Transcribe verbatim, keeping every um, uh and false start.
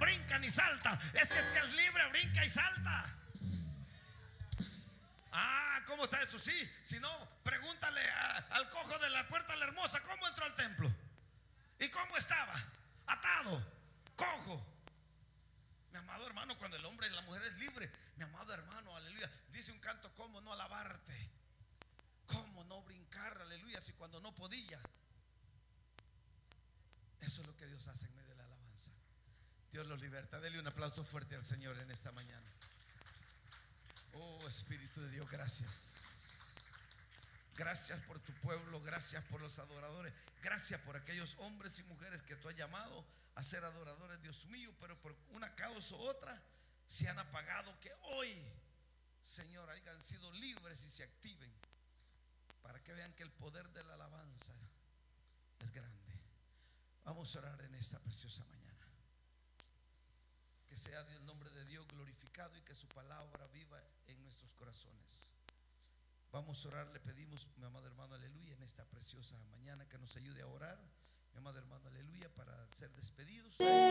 brincan y saltan. Es que, es que el libre brinca y salta. Ah, ¿cómo está eso? Sí, si no, pregúntale a, al cojo de la puerta de la hermosa cómo entró al templo y cómo estaba, atado, cojo. Mi amado hermano, cuando el hombre y la mujer es libre, mi amado hermano, aleluya, dice un canto: cómo no alabarte, cómo no brincar, aleluya, si cuando no podía. Eso es lo que Dios hace en medio de la alabanza. Dios los liberta. Dele un aplauso fuerte al Señor en esta mañana. Oh Espíritu de Dios, gracias. Gracias por tu pueblo, gracias por los adoradores, gracias por aquellos hombres y mujeres que tú has llamado a ser adoradores, Dios mío, pero por una causa u otra se han apagado. Que hoy, Señor, hayan sido libres y se activen para que vean que el poder de la alabanza es grande. Vamos a orar en esta preciosa mañana. Que sea el nombre de Dios glorificado y que su palabra viva en nuestros corazones. Vamos a orar, le pedimos, mi amado hermano, aleluya, en esta preciosa mañana que nos ayude a orar, mi amado hermano, aleluya, para ser despedidos.